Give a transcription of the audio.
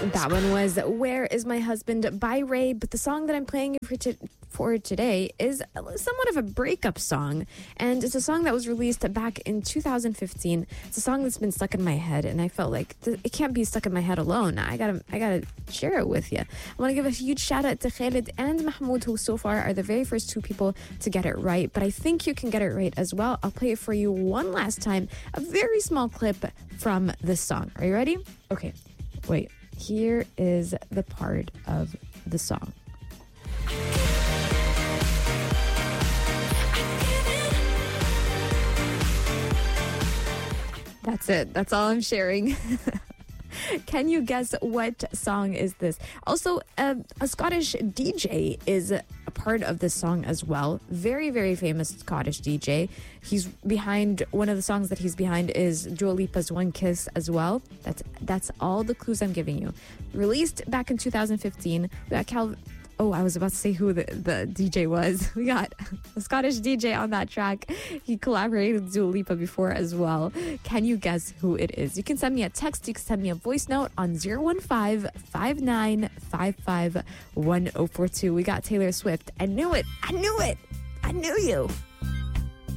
That one was Where Is My Husband by Ray, but the song that I'm playing for today is somewhat of a breakup song, and it's a song that was released back in 2015. It's a song that's been stuck in my head, and I felt like it can't be stuck in my head alone. I gotta share it with you. I want to give a huge shout out to Khalid and Mahmoud, who so far are the very first two people to get it right, but I think you can get it right as well. I'll play it for you one last time, a very small clip from this song. Are you ready? Okay, wait. Here is the part of the song. That's it. That's all I'm sharing. Can you guess what song is this? Also, a Scottish DJ is a part of this song as well. Very, very famous Scottish DJ. He's behind, one of the songs that he's behind is Dua Lipa's One Kiss as well. That's all the clues I'm giving you. Released back in 2015. We got I was about to say who the DJ was. We got a Scottish DJ on that track. He collaborated with Dua Lipa before as well. Can you guess who it is? You can send me a text. You can send me a voice note on 015-5955-1042. We got Taylor Swift. I knew it. I knew you.